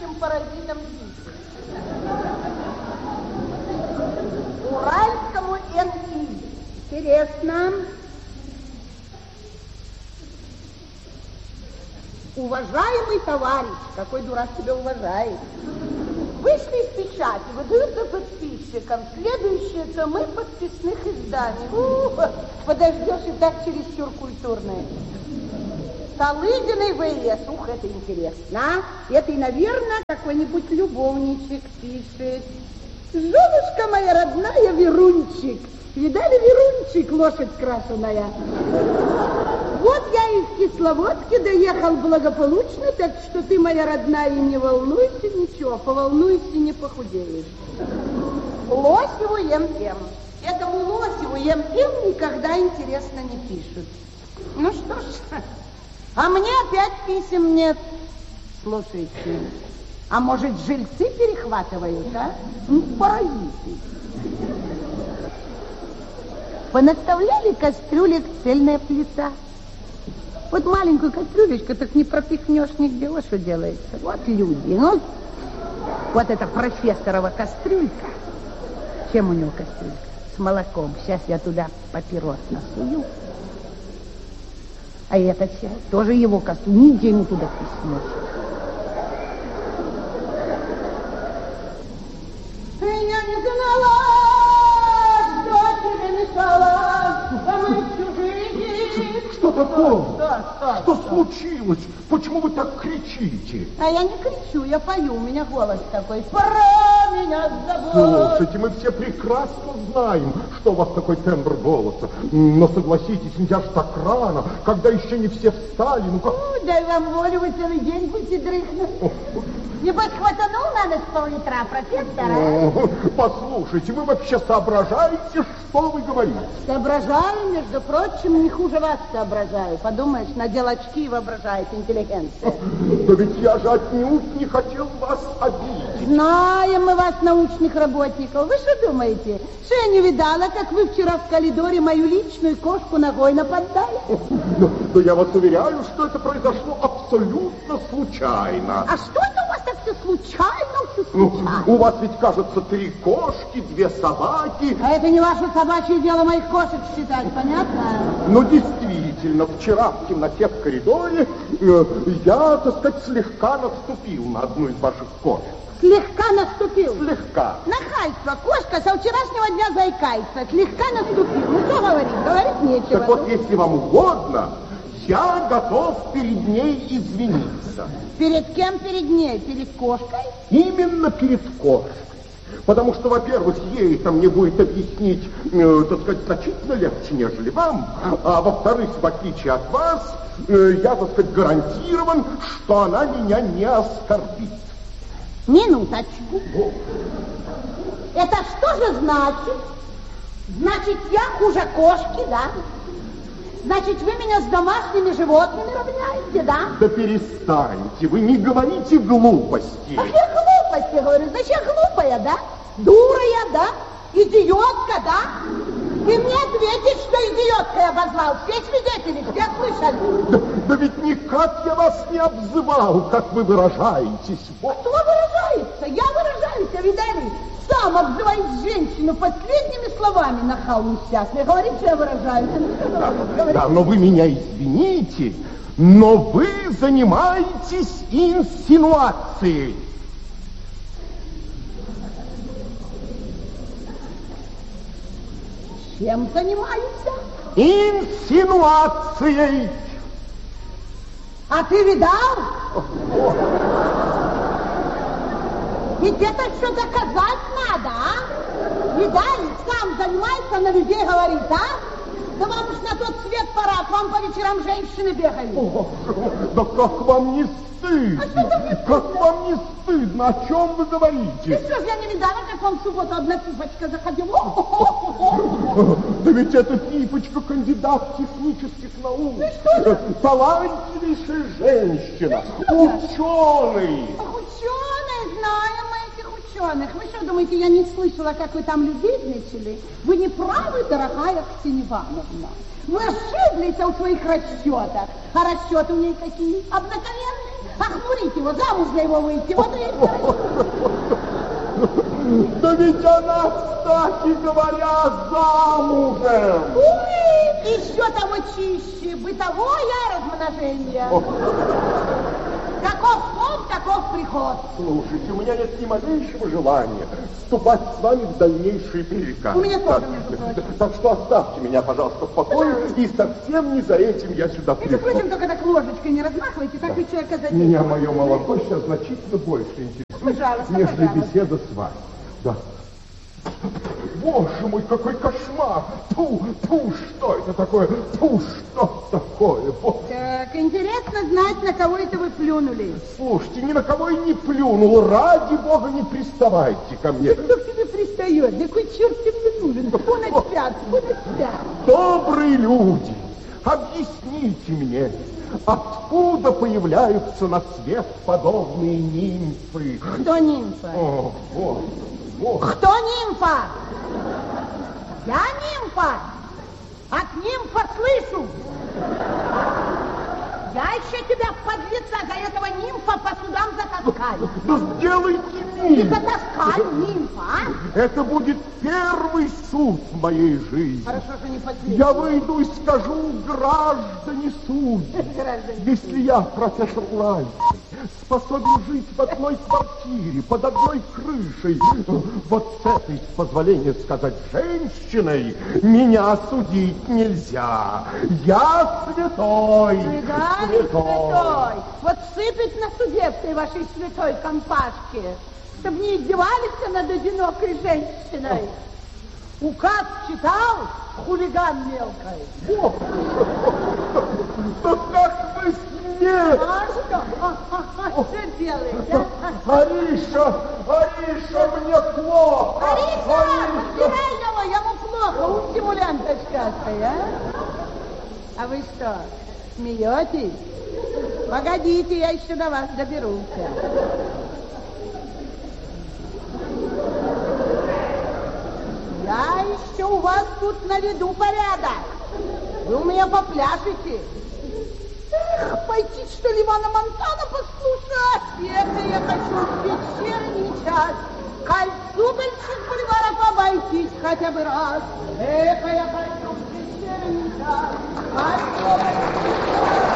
этим паразитам пищи. Уральскому НИ. Интересно. Уважаемый товарищ, какой дурак тебя уважает. Вышли из печати, выдаются подписчикам следующие томы подписных изданий. Подождешь и так чересчур культурное. Столыгиной ВС, это интересно. Это, наверное, какой-нибудь любовничек пишет. Женушка моя родная, Верунчик. Видали, Верунчик, лошадь крашеная? Вот я из Кисловодки доехал благополучно, так что ты, моя родная, не волнуйся, ничего, поволнуйся, не похудеешь. Лосеву ем-ем. Этому Лосеву ем-ем никогда интересно не пишут. Ну что ж, а мне опять писем нет. Слушайте, а может, жильцы перехватывают, а? Ну, паразиты. Понаставляли кастрюлек цельная плита. Вот маленькую кастрюлечку так не пропихнешь нигде. Вот что делается. Вот люди. Ну, вот это профессорова кастрюлька. Чем у него кастрюлька? С молоком. Сейчас я туда папирос насую. А это чай? Тоже его кастрюлька. Нигде ему туда писнешь. Я не знала, что тебе мешало, а мы чужие. Что такое? Что случилось? Почему вы так кричите? А я не кричу, я пою, у меня голос такой. Пора меня забыть. Слушайте, мы все прекрасно знаем, что у вас такой тембр голоса. Но согласитесь, нельзя ж так рано, когда еще не все встали. Ну как? Дай вам волю, вы целый день будете дрыхнуть. Небось, хватанул на нос пол-литра, профессора? Послушайте, вы вообще соображаете, что вы говорите? Соображаю, между прочим, не хуже вас соображаю. Подумаешь, надел очки и воображает интеллигенция. Да ведь я же отнюдь не хотел вас обидеть. Знаем мы вас, научных работников. Вы что думаете, что я не видала, как вы вчера в коридоре мою личную кошку ногой нападали? Да я вас уверяю, что это произошло абсолютно случайно. А что это у вас так все случайно, у вас ведь, кажется, 3 кошки, 2 собаки. А это не ваше собачье дело моих кошек считать, понятно? Ну, действительно, вчера в темноте в коридоре я, так сказать, слегка наступил на одну из ваших кошек. Слегка наступил? Слегка. Нахальство. Кошка со вчерашнего дня заикается. Слегка наступил. Ну, что говорить? Говорить нечего. Так вот, если вам угодно, я готов перед ней извиниться. Перед кем перед ней? Перед кошкой? Именно перед кошкой. Потому что, во-первых, ей-то мне будет объяснить, так сказать, значительно легче, нежели вам. А во-вторых, в отличие от вас, я, так сказать, гарантирован, что она меня не оскорбит. Минуточку. Это что же значит? Значит, я хуже кошки, да? Значит, вы меня с домашними животными равняете, да? Да перестаньте, вы не говорите глупости. Ах, я глупости говорю, значит, я глупая, да? Дура я, да? Идиотка, да? Вы мне ответите, что идиоткой я обозвал. Все свидетели, все слышали. Да ведь никак я вас не обзывал, как вы выражаетесь. Вот. Кто выражается? Я выражаюсь, а видали? Сам обзывает женщину последними словами, нахал несчастный. Говорит, что я выражаюсь. Да, но вы меня извините, но вы занимаетесь инсинуацией. Чем занимаешься? Инсинуацией. А ты видал? Ведь это что доказать надо, а? Видали? Сам занимается, на людей говорит, а? Да вам уж на тот свет пора, к вам по вечерам женщины бегают. Да как вам не стыдно? Как вам не стыдно? О чем вы говорите? Ты что ж, я не видала, как вам в субботу одна фифочка заходила? Да ведь эта фифочка кандидат технических наук. Талантливейшая женщина. Ученый. Ах, ученые, знаем мы этих ученых. Вы что думаете, я не слышала, как вы там любезничали? Вы не правы, дорогая Ксения Ивановна. Вы ошиблись в своих расчетах. А расчеты у ней какие? Обыкновенные. Охмурите его, замуж за его выйти. Вот и Да ведь она, кстати говоря, замужем. Ой, еще того чище, бытовое размножение. Каков пол, таков приход. Слушайте, у меня нет ни малейшего желания вступать с вами в дальнейшие перекаты. У меня тоже, между прочим. Так что оставьте меня, пожалуйста, в покое, и совсем не за этим я сюда Между пришел. прочим, только так ложечкой не размахивайте, так и человека задеть. Меня мое молоко сейчас значительно больше интересует, Пожалуйста, нежели пожалуйста. беседа с вами. Да. Боже мой, какой кошмар! Фу, что это такое? Что такое? Боже. Так, интересно знать, на кого это вы плюнули. Слушайте, ни на кого и не плюнул. Ради бога, не приставайте ко мне. Кто к тебе пристает? Да какой черт тебе нужен? Фу на тебя, фу на тебя. Добрые люди, объясните мне, откуда появляются на свет подобные нимфы? Кто нимфа? О, Боже. Кто нимфа? Я нимфа. От нимфа слышу. Я еще тебя, подлеца, за этого нимфа по судам затаскаю. Да сделайте И мир. затаскаю нимфа, а? Это будет первый суд в моей жизни. Хорошо, что не последний. Я выйду и скажу: граждане судьи, Граждане если я, профессор Лайт, способен жить в одной квартире, под одной крышей, вот с этой, с позволения сказать, женщиной, меня судить нельзя. Я святой. Вы, да, святой. Вот сыпет на суде в той вашей святой компашке, чтобы не издевались над одинокой женщиной. Указ читал, хулиган мелкой. Да как вы смеете? А что? Что делаете? Ариша, мне плохо. Ариша, подбирай его, ему плохо, у стимулянта шкаская, а? А вы что, смеетесь? Погодите, я еще до вас доберусь. Я еще у вас тут наведу порядок. Вы у меня попляшете. Эх, пойти, что ли, Ивана Монтана послушать? Это я хочу в вечерний час. Кольцу больших бульваров обойтись хотя бы раз. Эх, я хочу в вечерний час. Кольцу больших